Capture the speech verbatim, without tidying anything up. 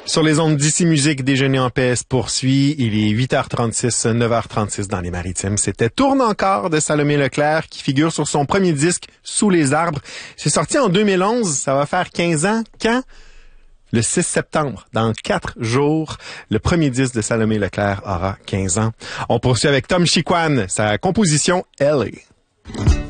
Sur les ondes d'Ici Musique, Déjeuner en paix se poursuit. Il est huit heures trente-six, neuf heures trente-six dans les Maritimes. C'était Tourne encore de Salomé Leclerc qui figure sur son premier disque Sous les arbres. C'est sorti en deux mille onze. Ça va faire quinze ans. Quand? Le six septembre, dans quatre jours, le premier disque de Salomé Leclerc aura quinze ans. On poursuit avec Tom Chiquan, sa composition L A.